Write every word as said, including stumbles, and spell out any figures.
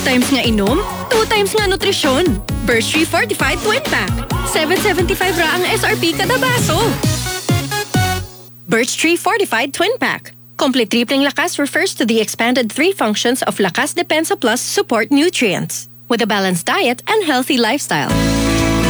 times nga inom, two times nga nutrisyon. Birch Tree Fortified Twin Pack. seven seventy-five ra ang S R P kada baso. Birch Tree Fortified Twin Pack. Complete tripling lakas refers to the expanded three functions of Lakas Depensa Plus support nutrients with a balanced diet and healthy lifestyle.